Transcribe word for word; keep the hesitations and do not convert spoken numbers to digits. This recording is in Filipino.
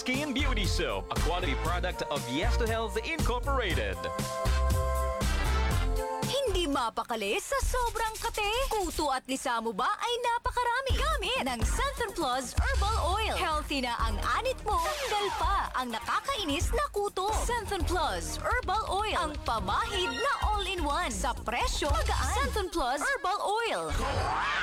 Skin Beauty Soap, a quality product of Yes to Health Incorporated. Hindi mapakali sa sobrang kate. Kuto at lisa mo ba ay napakarami gamit ng Centrum Plus Herbal Oil. Healthy na ang anit mo, tanggal pa ang nakakainis na kuto. Centrum Plus Herbal Oil, ang pamahid na all-in-one sa presyo magaan. Centrum Plus Herbal Oil.